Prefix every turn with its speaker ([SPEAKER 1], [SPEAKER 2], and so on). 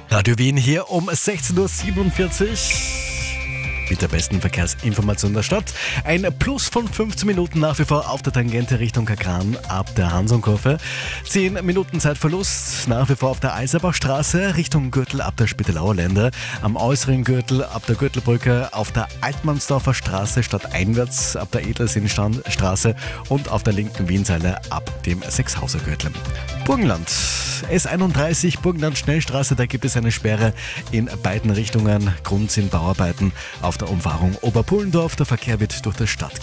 [SPEAKER 1] Radio Wien hier um 16.47 Uhr mit der besten Verkehrsinformation der Stadt. Ein Plus von 15 Minuten nach wie vor auf der Tangente Richtung Kakran ab der Hansonkurve. 10 Minuten Zeitverlust nach wie vor auf der Eiserbachstraße Richtung Gürtel ab der Spittelauer Länder. Am äußeren Gürtel ab der Gürtelbrücke auf der Altmannsdorfer Straße stadteinwärts ab der Edelseenstraße und auf der linken Wienseile ab dem Sechshauser Gürtel. Burgenland, S31 Burgenland Schnellstraße, da gibt es eine Sperre in beiden Richtungen. Grund sind Bauarbeiten auf der Umfahrung Oberpullendorf. Der Verkehr wird durch das Stadtgebiet